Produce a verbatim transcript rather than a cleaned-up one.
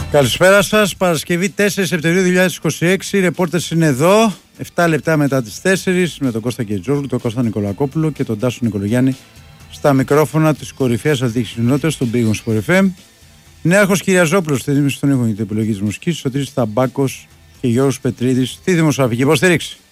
Καλησπέρα σας. Παρασκευή τέσσερις Σεπτεμβρίου δύο χιλιάδες είκοσι έξι. Οι ρεπόρτες είναι εδώ. επτά λεπτά μετά τις τέσσερις με τον Κώστα Κετζόγλου, τον Κώστα Νικολακόπουλο και τον Τάσο Νικολογιάννη στα μικρόφωνα της κορυφαίας αθλητικής κοινότητας στον Big Win Sport εφ εμ. Νέαρχος Κυριαζόπουλος στη δίμηση των ήχων για την επιλογή της μουσικής, Σωτήρης Ταμπάκος και Γιώργος Πετρίδης στη δημοσιογραφική υποστήριξη.